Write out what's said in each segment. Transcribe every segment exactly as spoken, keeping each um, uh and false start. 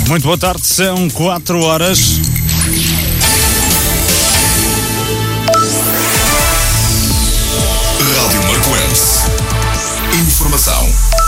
Muito boa tarde, são quatro horas. Rádio Marcoense. Informação.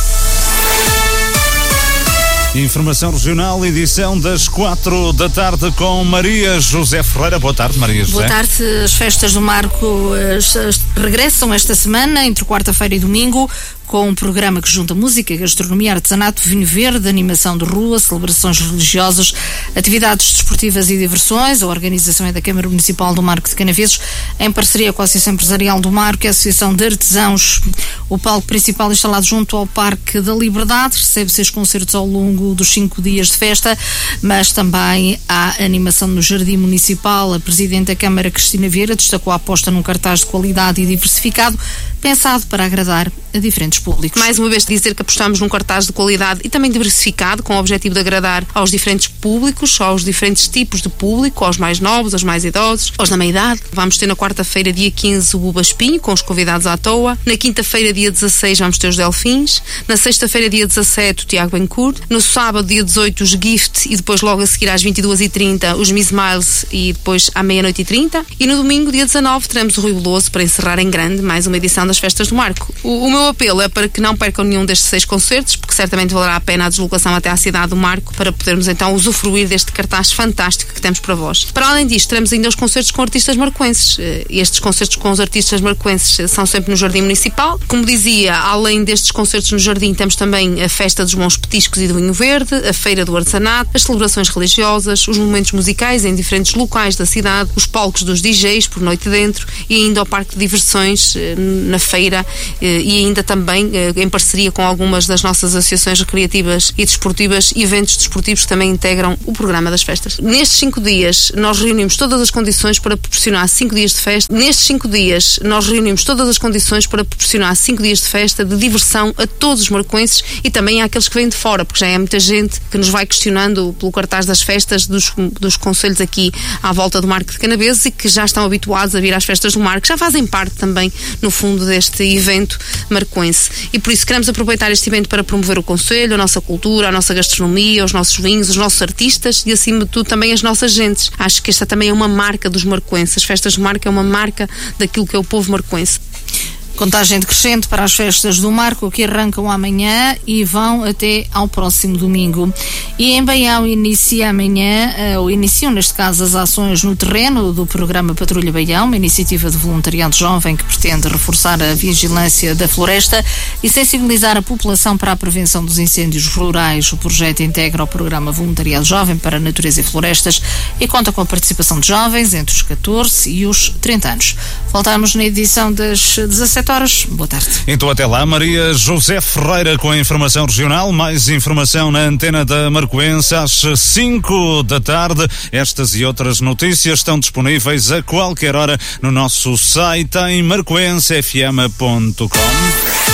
Informação regional, edição das quatro da tarde com Maria José Ferreira. Boa tarde, Maria José. Boa tarde. As festas do Marco as, as, regressam esta semana, entre quarta-feira e domingo, com um programa que junta música, gastronomia, artesanato, vinho verde, animação de rua, celebrações religiosas, atividades desportivas e diversões. A organização é da Câmara Municipal do Marco de Canaveses, em parceria com a Associação Empresarial do Marco e a Associação de Artesãos. O palco principal instalado junto ao Parque da Liberdade recebe seis concertos ao longo dos cinco dias de festa, mas também há animação no Jardim Municipal. A Presidente da Câmara, Cristina Vieira, destacou a aposta num cartaz de qualidade e diversificado, pensado para agradar a diferentes públicos. Mais uma vez dizer que apostamos num cartaz de qualidade e também diversificado, com o objetivo de agradar aos diferentes públicos, aos diferentes tipos de público, aos mais novos, aos mais idosos, aos da meia-idade. Vamos ter na quarta-feira, dia quinze, o Buba Espinho, com os convidados à toa. Na quinta-feira, dia dezasseis, vamos ter os Delfins. Na sexta-feira, dia dezassete, o Tiago Bencourt. No sábado, dia dezoito, os Gift, e depois logo a seguir às vinte e duas e trinta, os Miss Miles, e depois à meia-noite e trinta. E no domingo, dia dezanove, teremos o Rui Veloso para encerrar em grande mais uma edição das Festas do Marco. O, o meu apelo é para que não percam nenhum destes seis concertos, porque certamente valerá a pena a deslocação até à cidade do Marco para podermos então usufruir deste cartaz fantástico que temos para vós. Para além disto, teremos ainda os concertos com artistas marcoenses. Estes concertos com os artistas marcoenses são sempre no Jardim Municipal. Como dizia, além destes concertos no Jardim, temos também a Festa dos Bons Petiscos e do Vinho Verde, a Feira do Artesanato, as celebrações religiosas, os momentos musicais em diferentes locais da cidade, os palcos dos D Js por noite dentro e ainda o parque de diversões na feira, e ainda também em parceria com algumas das nossas associações recreativas e desportivas, eventos desportivos que também integram o programa das festas. Nestes cinco dias nós reunimos todas as condições para proporcionar cinco dias de festa. Nestes cinco dias nós reunimos todas as condições para proporcionar cinco dias de festa, de diversão a todos os marcoenses e também àqueles que vêm de fora, porque já é muita gente que nos vai questionando pelo cartaz das festas dos, dos concelhos aqui à volta do Marco de Canaveses e que já estão habituados a vir às festas do Marco, já fazem parte também, no fundo, deste evento marcoense. E por isso queremos aproveitar este evento para promover o concelho, a nossa cultura, a nossa gastronomia, os nossos vinhos, os nossos artistas e, acima de tudo, também as nossas gentes. Acho que esta também é uma marca dos marcoenses. As festas do Marco é uma marca daquilo que é o povo marcoense. Contagem decrescente para as festas do Marco, que arrancam amanhã e vão até ao próximo domingo. E em Baião inicia amanhã, ou iniciam neste caso, as ações no terreno do programa Patrulha Baião, uma iniciativa de voluntariado jovem que pretende reforçar a vigilância da floresta e sensibilizar a população para a prevenção dos incêndios rurais. O projeto integra o programa Voluntariado Jovem para a Natureza e Florestas e conta com a participação de jovens entre os catorze e os trinta anos. Voltamos na edição das dezassete horas. Boa tarde. Então até lá, Maria José Ferreira com a informação regional. Mais informação na antena da Marcoense às cinco da tarde. Estas e outras notícias estão disponíveis a qualquer hora no nosso site em marcoense f m ponto com.